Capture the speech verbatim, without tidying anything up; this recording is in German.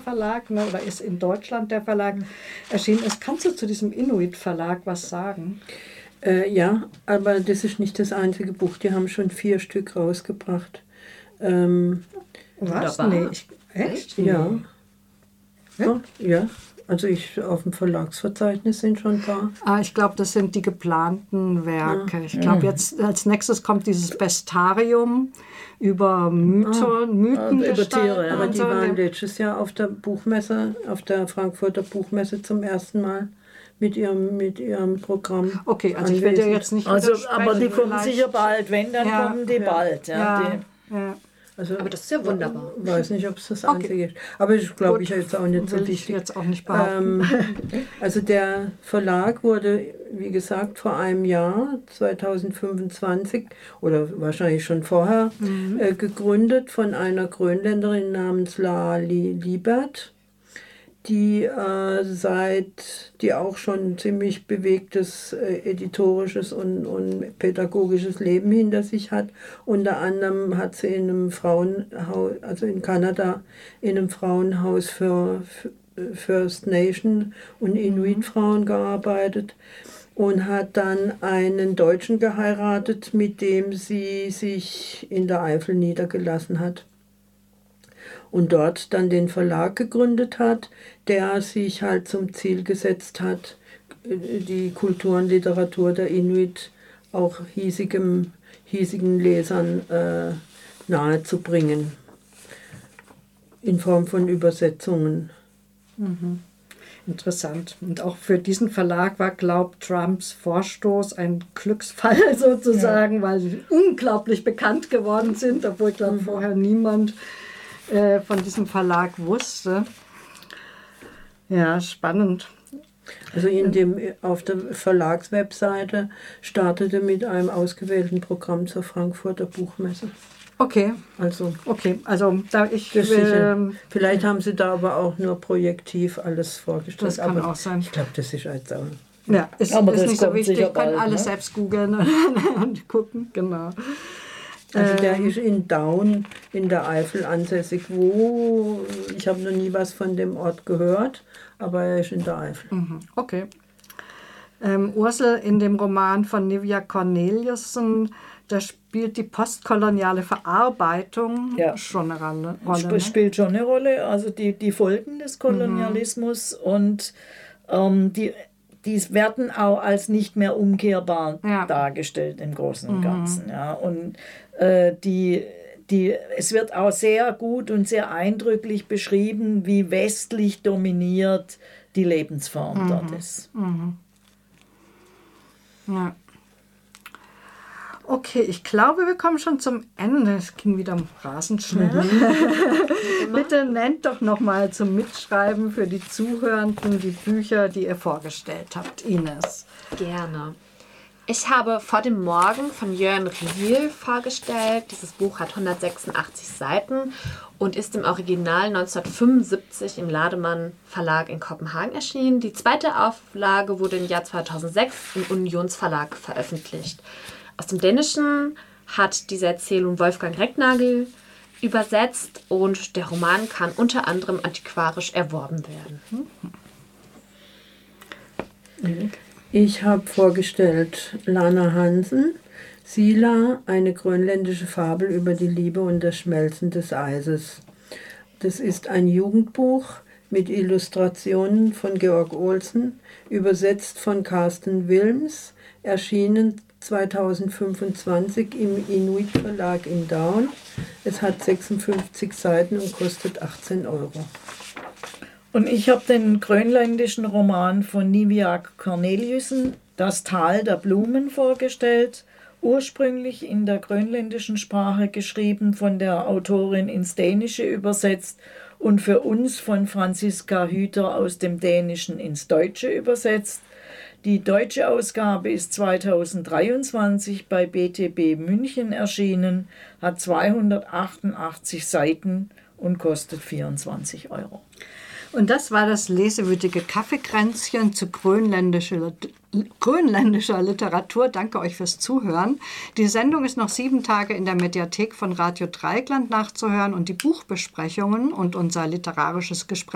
Verlag, ne, oder ist in Deutschland der Verlag erschienen ist. Kannst du zu diesem Inuit-Verlag was sagen? Äh, ja, aber das ist nicht das einzige Buch. Die haben schon vier Stück rausgebracht. Ähm, was? Nee, ich, echt? Ja. Ja, ja. Also ich auf dem Verlagsverzeichnis sind schon ein paar. Ah, ich glaube, das sind die geplanten Werke. Ich glaube, jetzt als nächstes kommt dieses Bestarium über Mythen, Ah, Mythen über Tiere, ja. Aber und die so. waren letztes Jahr auf der Buchmesse, auf der Frankfurter Buchmesse zum ersten Mal mit ihrem, mit ihrem Programm. Okay, also ich werde ja anwesend. jetzt nicht Also, aber die widersprechen, kommen vielleicht. sicher bald. Wenn, dann Ja. kommen die Ja. bald. Ja, Ja, Die, ja. Also, Aber das ist ja wunderbar. Ich weiß nicht, ob es das Okay. einzige ist. Aber ich glaube, ich jetzt auch nicht so Will ich wichtig. jetzt auch nicht behaupten. Ähm, also der Verlag wurde, wie gesagt, vor einem Jahr, zweitausendfünfundzwanzig, oder wahrscheinlich schon vorher, Mhm. äh, gegründet von einer Grönländerin namens La Li Liebert, die äh, seit, die auch schon ein ziemlich bewegtes äh, editorisches und, und pädagogisches Leben hinter sich hat. Unter anderem hat sie in einem Frauenhaus, also in Kanada, in einem Frauenhaus für, für First Nation und Inuit-Frauen gearbeitet und hat dann einen Deutschen geheiratet, mit dem sie sich in der Eifel niedergelassen hat. Und dort dann den Verlag gegründet hat, der sich halt zum Ziel gesetzt hat, die Kultur und Literatur der Inuit auch hiesigem, hiesigen Lesern äh, nahezubringen, in Form von Übersetzungen. Mhm. Interessant. Und auch für diesen Verlag war, glaubt Trumps Vorstoß ein Glücksfall sozusagen, ja. Weil sie unglaublich bekannt geworden sind, obwohl, ich glaube, mhm. vorher niemand äh, von diesem Verlag wusste. Ja, spannend. Also in dem, auf der Verlagswebseite startete mit einem ausgewählten Programm zur Frankfurter Buchmesse. Okay, also, okay, also da ich das will, vielleicht haben sie da aber auch nur projektiv alles vorgestellt. Das kann aber auch sein. Ich glaube, das ist halt so. Ja, ist, aber ist das nicht so kommt wichtig. sicher Ich kann bald, alles ne? selbst googeln und gucken, genau. Also der Ähm, ist in Daun in der Eifel ansässig. Wo? Ich habe noch nie was von dem Ort gehört, aber er ist in der Eifel. Mhm, okay. Ähm, Ursel, in dem Roman von Nivia Corneliussen, da spielt die postkoloniale Verarbeitung Ja. schon eine Rolle. Rolle Sp ne? spielt schon eine Rolle, also die, die Folgen des Kolonialismus mhm. und ähm, die, die werden auch als nicht mehr umkehrbar Ja. dargestellt im Großen und Mhm. Ganzen. Ja. Und äh, die, die, es wird auch sehr gut und sehr eindrücklich beschrieben, wie westlich dominiert die Lebensform Mhm. dort ist. Mhm. Ja. Okay, ich glaube, wir kommen schon zum Ende. Es ging wieder rasend schnell. Mhm. Bitte nennt doch nochmal zum Mitschreiben für die Zuhörenden die Bücher, die ihr vorgestellt habt. Ines. Gerne. Ich habe Vor dem Morgen von Jörn Riel vorgestellt. Dieses Buch hat hundertsechsundachtzig Seiten und ist im Original neunzehnhundertfünfundsiebzig im Lademann Verlag in Kopenhagen erschienen. Die zweite Auflage wurde im Jahr zweitausendsechs im Unionsverlag veröffentlicht. Aus dem Dänischen hat diese Erzählung Wolfgang Recknagel übersetzt und der Roman kann unter anderem antiquarisch erworben werden. Ich habe vorgestellt Lana Hansen, Sila, eine grönländische Fabel über die Liebe und das Schmelzen des Eises. Das ist ein Jugendbuch mit Illustrationen von Georg Olsen, übersetzt von Carsten Wilms, erschienen zweitausendfünfundzwanzig im Inuit Verlag in Daun. Es hat sechsundfünfzig Seiten und kostet achtzehn Euro. Und ich habe den grönländischen Roman von Nivia Corneliussen, Das Tal der Blumen, vorgestellt. Ursprünglich in der grönländischen Sprache geschrieben, von der Autorin ins Dänische übersetzt und für uns von Franziska Hüter aus dem Dänischen ins Deutsche übersetzt. Die deutsche Ausgabe ist zweitausenddreiundzwanzig bei B T B München erschienen, hat zweihundertachtundachtzig Seiten und kostet vierundzwanzig Euro. Und das war das lesewütige Kaffeekränzchen zu grönländischer, grönländischer Literatur. Danke euch fürs Zuhören. Die Sendung ist noch sieben Tage in der Mediathek von Radio Dreieckland nachzuhören und die Buchbesprechungen und unser literarisches Gespräch